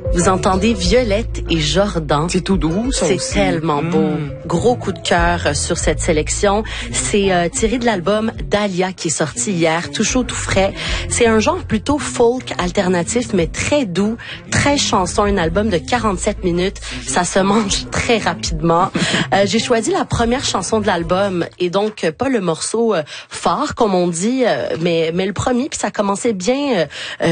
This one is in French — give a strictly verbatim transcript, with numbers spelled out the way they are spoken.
Vous entendez Violette et Jordan. C'est tout doux, ça C'est aussi. tellement Mmh. beau. Gros coup de cœur sur cette sélection. C'est euh, tiré de l'album Dahlia qui est sorti hier, tout chaud, tout frais. C'est un genre plutôt folk alternatif, mais très doux, très chanson. Un album de quarante-sept minutes. Ça se mange très rapidement. euh, j'ai choisi la première chanson de l'album et donc euh, pas le morceau euh, fort, comme on dit, euh, mais, mais le premier. Puis ça commençait bien... Euh,